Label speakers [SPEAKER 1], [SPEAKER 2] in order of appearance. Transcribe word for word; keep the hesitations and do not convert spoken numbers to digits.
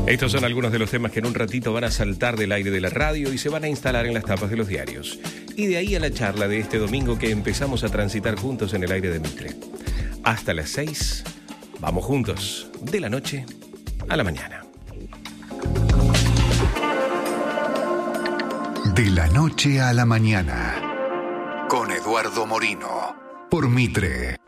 [SPEAKER 1] Estos son algunos de los temas que en un ratito van a saltar del aire de la radio y se van a instalar en las tapas de los diarios. Y de ahí a la charla de este domingo que empezamos a transitar juntos en el aire de Mitre. Hasta las seis, vamos juntos, de la noche a la mañana.
[SPEAKER 2] De la noche a la mañana, con Eduardo Morino, por Mitre.